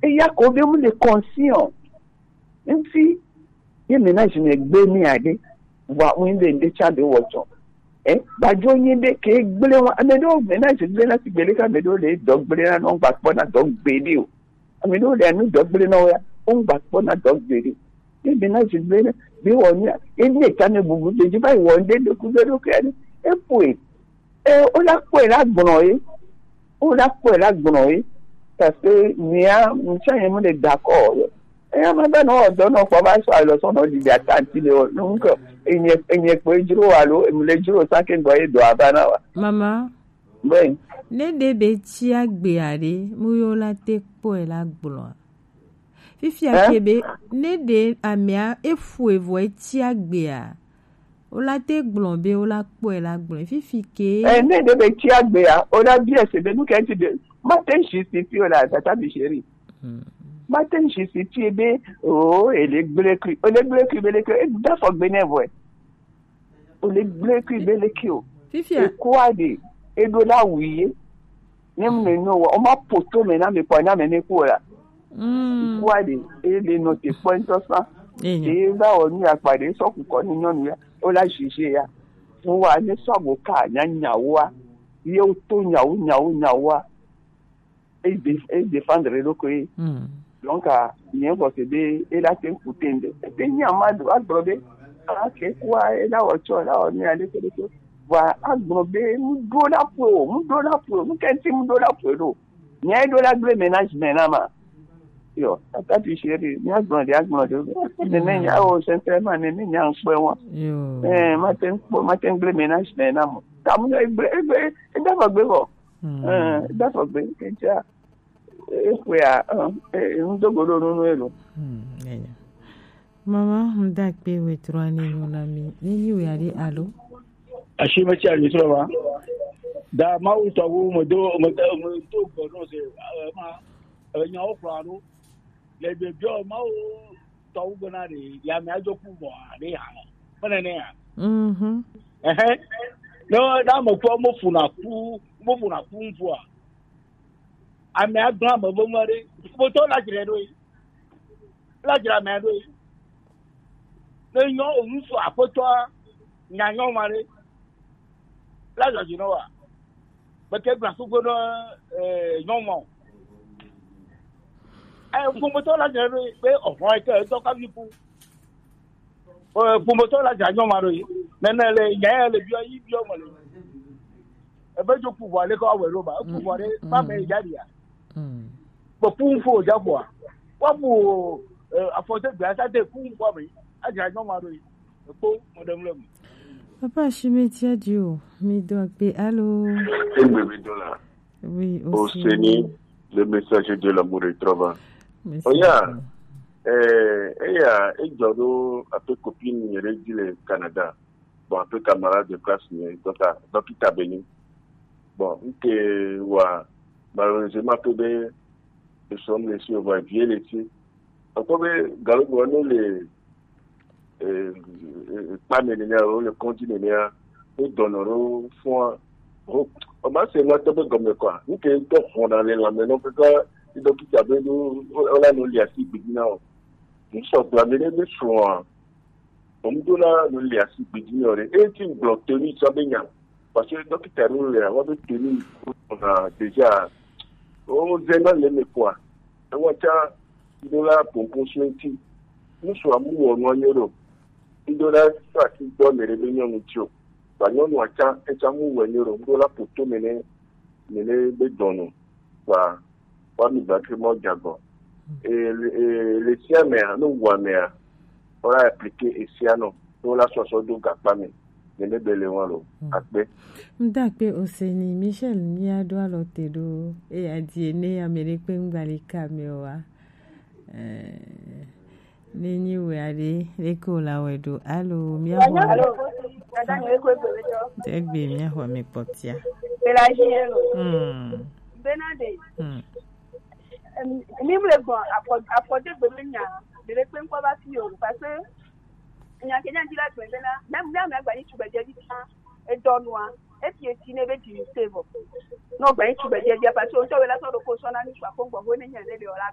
Et ya ko be mu le conscient. Nti ye ménage ne gbe ni ade wa winde de cha de wocho. Ba jo yin de ke gbele wa me do ménage gbele na ti gbele ka me do le dog gbele na no ba po na dog gbele o. Me do le nu dog gbele na o ya o ba po na dog gbele. Ye ménage gbele bi won ya e ni ka ne bubu de ji ba won de ku de do ke ni e poi o la po la gbon yi o la po la gbon yi parce que ni a mo cha yen mo de d'accord. Ma ben no do no ko ba so lo so no di atanti le o nunca enye ko jiro alo e le jiro sa ke gbo e do abana wa mama ben ne de be ti agbe are mu yo la te po e la gbon fifi akebe ne de amia efu evo e ti agbe a o la te gbon be o la po e la gbon fifi ke ne de be ti agbe a o la bi ese be nu ke ti de ma ten shi si fi o la tata bi sheri matin je suis tiébé et les bleus bele que da fo benevo o les bleus bele que o fifi quoi de et do la wiye nem ne no o ma poto me na me po na me ne ko la quoi de et les notes point ça et va o ni apade so ku ko ni nyonu ya o la sise ya fun wa ni so go ka nya wa ye o to nya wa et défendre le ko donc bien possédé et là c'est coutende et ni amado agrobe que quoi et là ocho là on est allé que va agrobe mu do la mu kenti mu do la pro ni ai do la ble ménage menama yo tata ti chéri ni agrobe ne nya o sincèrement ne nya npe won matin ble ménage menama ta mu e da fa gbe bo da fa gbe kenja mama mdakpe wetrani nonami nini we ali alo ashima cha ni troba da ma utawu modo gono se ma nya okranu le be bio ma o tawu gona re ya me ajo ku bo are ha mana ne ya no da mo ko mo funa ku mfu a ame agbon amabo mare mo to la jire do la jira me do le nyo onusu apoto nya nyo mare la jo jino wa be ke gba so godo nyo mo mo to la jire do pe ofo ike to ka bi ku mo to la jira nyo mare nene le nya le bi o mo le ebe jo ku wa le ko we ro ba ku wa le ba me jadi ya Popunfo Jabwa. What will afford the other pool for me? I got no matter. Madame Lum. Papa, she met you. Me do be allo. Oui, au Séni, le messager de l'amour et trova. Oya, et Joro, un peu copine, il est le Canada. Bon, un peu camarade de classe, donc il t'a béni. Bon, que, ouais. Malheureusement, nous sommes les sur va vieux les filles. Encore galop les pas le continent nous donnerons fond. On va se mettre comme quoi. Nous qui sommes dans les lames, non parce que donc il y avait nous on a nous liés si bidina. Nous sommes amenés de soin. On nous là nous liés si bidina et qui bloque tenir ça bien. Parce que donc il a on a déjà on zéna le quoi on va de la proposition qui nous sommes au nyoro de la ça qui donne les réunions mutuelles ba nous acha et ça mu nyoro de la poto mene be dono ba mi bâtiment jago et les siens mais nous voit mais on a appliqué et siano nous la soso do gapame ne bele walo akbe mdakpe oseni Michel miado alotedo e adiene ameripe ngbalika mewa nini we ade ekola wedo allo miaho allo adani ekwebedo tegbe miaho me potia pelagiero benade ni mle bon apporter bemenya de le pen kwa ba fi o parce que nya kenya dila twendela même là mais gba tu beje di e donwa e tie ti ne be di save no gba tu beje di parce que o so we la so do ko so na ni swa ko ngbo ne nya le ora